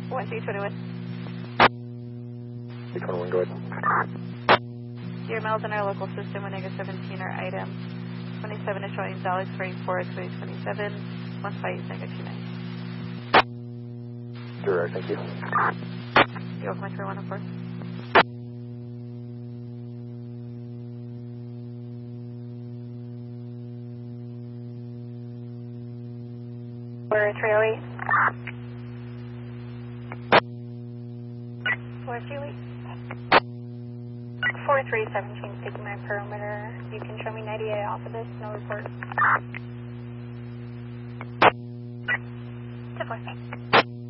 1321. 321, go ahead. Your miles in our local system with negative 17 are item 27 is showing Dallas 44, 2027, 15 is negative 29. Direct, thank you. You're welcome, 3104. We're 308. 438. 4317, taking my perimeter. You can show me 98 off of this, no report. 248.